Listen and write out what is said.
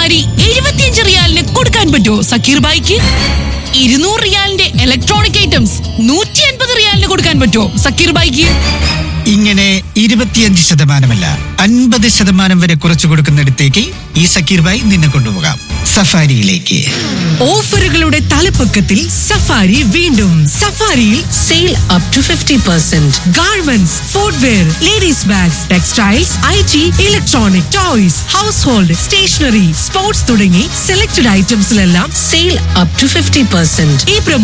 Safari 75 റിയാലിന് കൊടുക്കാൻ പറ്റുമോ Zakir ബായിക്ക്? 200 റിയാലിന്റെ electronic items 150 റിയാലിന് കൊടുക്കാൻ പറ്റുമോ സക്കീർ ബായിക്ക്? ഇങ്ങനെ 25%, 50% വരെ കുറച്ചു കൊടുക്കുന്നിടത്തേക്ക് ഈ സക്കീർ ഭായ് നിന്നെ കൊണ്ടുപോകാം സഫാരിയിലേക്ക്. ഓഫറുകളുടെ തലപ്പക്കത്തിൽ സഫാരി വീണ്ടും. സഫാരിയിൽ sale up to 50%. Garments, footwear, ladies bags, textiles, IT, electronic, toys, house hold, stationery, sports തുടങ്ങി സെലക്ടഡ് ഐറ്റംസിലെല്ലാം സെയിൽ അപ് ടു 50%. ഈ